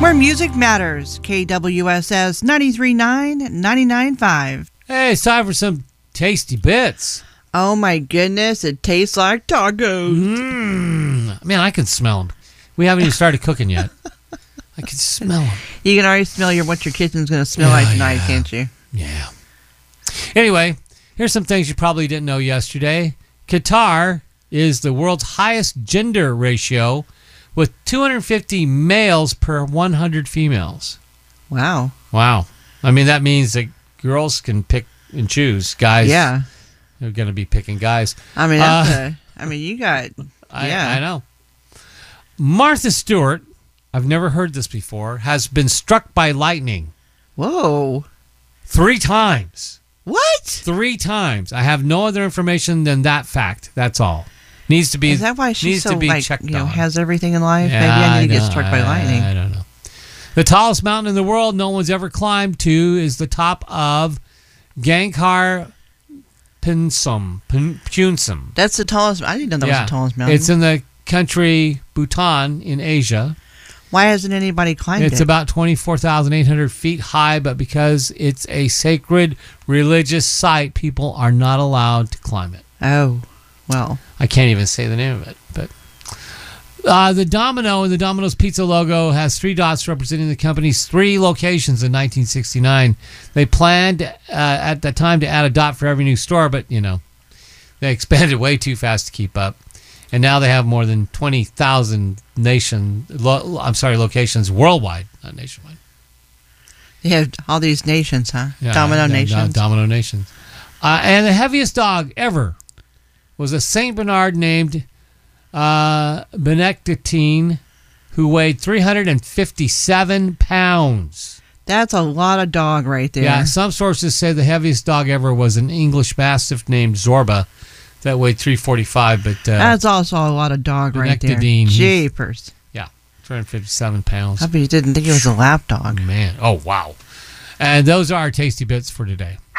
Where music matters. KWSS 93.9, 99.5. Hey, it's time for some tasty bits. Oh my goodness, it tastes like tacos. Man, I can smell them. We haven't even started cooking yet. I can smell them. You can already smell what your kitchen's going to smell like tonight, can't you? Yeah. Anyway, here's some things you probably didn't know yesterday. Qatar is the world's highest gender ratio with 250 males per 100 females. Wow. Wow. I mean, that means that girls can pick and choose. Guys, yeah, they're going to be picking guys. I mean, that's you got, I know. Martha Stewart, I've never heard this before, has been struck by lightning. Whoa. 3 times. What? 3 times. I have no other information than that fact. That's all. Needs to be. Is that why she's so checked on. on. Has everything in life? Yeah, Maybe I need to get struck by lightning. I don't know. The tallest mountain in the world no one's ever climbed to is the top of Gangkhar Punsum. That's the tallest. I didn't know that was the tallest mountain. It's in the country Bhutan in Asia. Why hasn't anybody climbed it? It's about 24,800 feet high, but because it's a sacred religious site, people are not allowed to climb it. Oh, well. I can't even say the name of it, but the Domino in the Domino's Pizza logo has 3 dots representing the company's 3 locations in 1969. They planned at the time to add a dot for every new store, but they expanded way too fast to keep up, and now they have more than 20,000 locations worldwide, not nationwide. They have all these nations, huh? Yeah, Domino nations. Domino nations. And the heaviest dog ever was a Saint Bernard named Benedictine, who weighed 357 pounds. That's a lot of dog right there. Yeah, some sources say the heaviest dog ever was an English Mastiff named Zorba that weighed 345. But that's also a lot of dog right there. Jeepers. Yeah, 357 pounds. I bet you didn't think it was a lap dog. Man, oh wow. And those are our tasty bits for today.